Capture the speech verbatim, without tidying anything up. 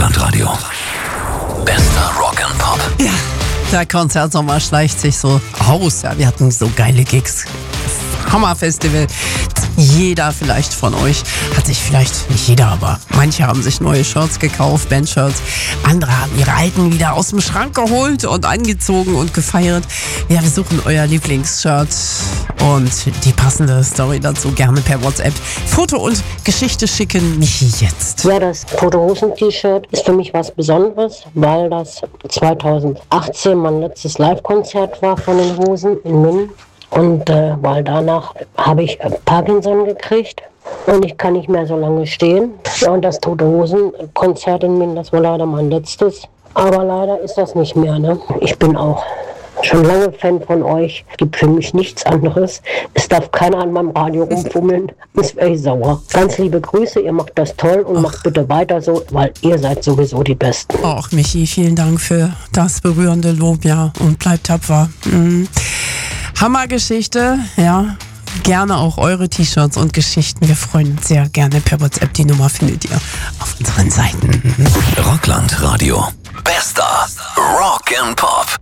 Rockland-Radio. Bester Rock and Pop. Ja, der Konzertsommer schleicht sich so aus. Ja, wir hatten so geile Gigs. Hammerfestival. Jeder vielleicht von euch hat sich vielleicht, nicht jeder, aber manche haben sich neue Shirts gekauft, Bandshirts. Andere haben ihre alten wieder aus dem Schrank geholt und angezogen und gefeiert. Ja, wir suchen euer Lieblingsshirt und die passende Story dazu gerne per WhatsApp. Foto und Geschichte schicken Michi jetzt. Ja, das Tote Hosen-T-Shirt ist für mich was Besonderes, weil das zweitausendachtzehn mein letztes Live-Konzert war von den Hosen in Minden. Und äh, weil danach habe ich Parkinson gekriegt und ich kann nicht mehr so lange stehen. Ja, und das Tote Hosen-Konzert in Minden, das war leider mein letztes. Aber leider ist das nicht mehr, ne? Ich bin auch schon lange Fan von euch. Gibt für mich nichts anderes. Es darf keiner an meinem Radio rumfummeln. Ist echt sauer. Ganz liebe Grüße, ihr macht das toll und Ach. macht bitte weiter so, weil ihr seid sowieso die Besten. Ach, Michi, vielen Dank für das berührende Lob, ja. Und bleibt tapfer. Mhm. Hammergeschichte, ja. Gerne auch eure T-Shirts und Geschichten. Wir freuen uns sehr gerne per WhatsApp. Die Nummer findet ihr auf unseren Seiten. Rockland-Radio. Bester Rock and Pop.